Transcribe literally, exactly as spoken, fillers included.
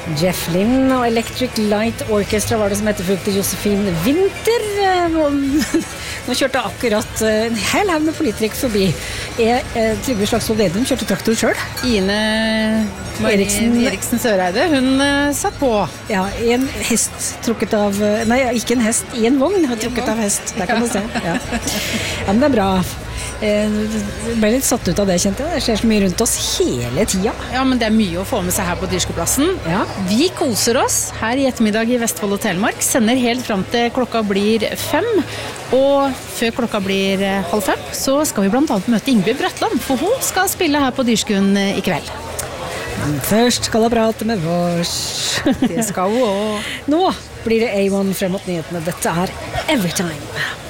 Jeff Lynne og Electric Light Orchestra var det som etterfulgte Josefin Winter. Nå kjørte akkurat en hel haug med politikere forbi. Er Trygve Slagsvold Vedum kjørte traktor selv? Ine Eriksen, Eriksen Søreide, hun uh, satt på. Ja, en hest trukket av, nei, ikke en hest, i en vogn har trukket av hest. Der kan du se. Ja. Ja, men det er bra. Jeg ble litt satt ut av det, kjente jeg. Det skjer så mye rundt oss hele tida. Ja, men det er mye å få med seg her på Dyrskueplassen. Ja. Vi koser oss her i ettermiddag i Vestfold og Telemark. Sender helt fram til klokka blir fem. Og før klokka blir halv fem, så skal vi blant annet møte Ingebjørg Bratland, for hun skal spille her på Dyrskuen i kveld. Men først skal jeg prate med vårs. Det skal hun også. Nå blir det A one frem mot nyhetene. Dette er Everytime.